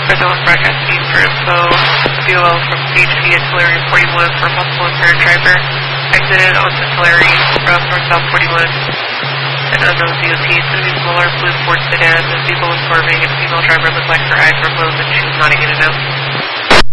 Present broadcasting for info. BOL from CHP at Tulare 41 for possible impaired driver. Exited onto Tulare from north-south 41. An unknown DOT. It's going to be smaller blue Ford sedan. The vehicle was swerving and female driver looked like her eyes were closed and she was nodding in and out.